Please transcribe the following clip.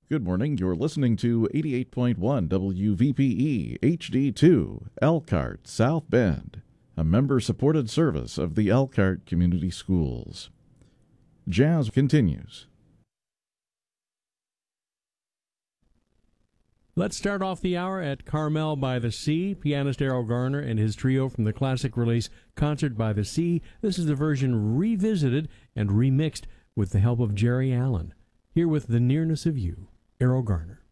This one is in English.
Good morning. You're listening to 88.1 WVPE HD2 Elkhart South Bend, a member-supported service of the Elkhart Community Schools. Jazz continues. Let's start off the hour at Carmel by the Sea. Pianist Errol Garner and his trio from the classic release Concert by the Sea. This is the version revisited and remixed with the help of Jerry Allen. Here with The Nearness of You, Errol Garner.